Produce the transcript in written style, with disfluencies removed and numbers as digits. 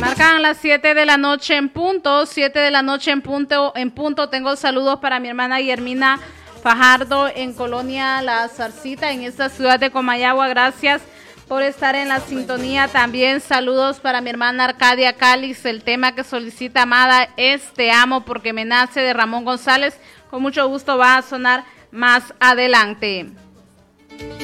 Marcan las 7 de la noche en punto, 7 de la noche en punto. Tengo saludos para mi hermana Guillermina Fajardo en Colonia La Zarcita, en esta ciudad de Comayagua. Gracias por estar en la sintonía. También saludos para mi hermana Arcadia Cáliz. El tema que solicita Amada es Te amo porque me nace, de Ramón González. Con mucho gusto va a sonar más adelante.